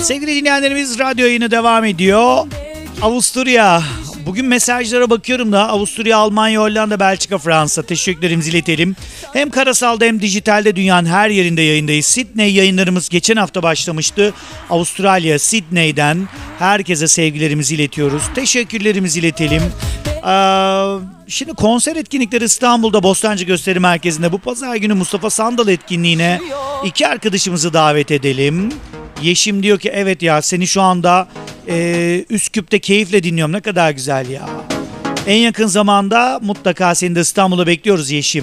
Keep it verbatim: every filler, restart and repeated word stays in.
Sevgili dinleyenlerimiz, radyo yayını devam ediyor. Avusturya. Bugün mesajlara bakıyorum da Avusturya, Almanya, Hollanda, Belçika, Fransa. Teşekkürlerimizi iletelim. Hem karasalda hem dijitalde dünyanın her yerinde yayındayız. Sydney yayınlarımız geçen hafta başlamıştı. Avustralya, Sydney'den herkese sevgilerimizi iletiyoruz. Teşekkürlerimizi iletelim. Ee, şimdi konser etkinlikleri İstanbul'da Bostancı Gösteri Merkezi'nde bu pazar günü Mustafa Sandal etkinliğine iki arkadaşımızı davet edelim. Yeşim diyor ki evet ya, seni şu anda e, Üsküp'te keyifle dinliyorum, ne kadar güzel ya. En yakın zamanda mutlaka seni de İstanbul'a bekliyoruz Yeşim.